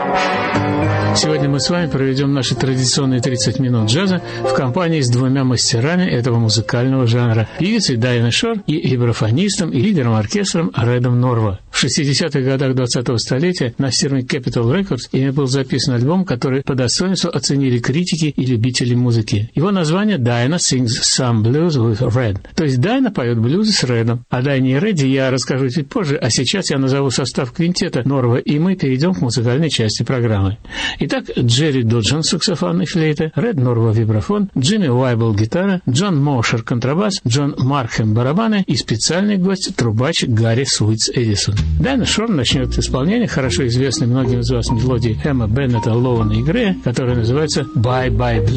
Сегодня мы с вами проведем наши традиционные 30 минут джаза в компании с двумя мастерами этого музыкального жанра – певицей Дайаной Шор и вибрафонистом и лидером оркестром Редом Норво. В 60-х годах 20-го столетия на фирме Capitol Records ими был записан альбом, который по достоинству оценили критики и любители музыки. Его название «Diana Sings Some Blues with Red», то есть Дайна поет блюзы с Редом. О Дайне и Реде я расскажу чуть позже, а сейчас я назову состав квинтета Норво, и мы перейдем к музыкальной части программы. Итак, Джерри Дуджин – саксофон и флейта, Ред Норво – вибрафон, Джимми Уайбл – гитара, Джон Мошер – контрабас, Джон Маркхэм – барабаны и специальный гость – трубач Гарри Суитс Эдисон. Дайна Шор начнет исполнение хорошо известной многим из вас мелодии Эмма Беннета, Лоуэна и Грея, которая называется «Bye Bye Blue».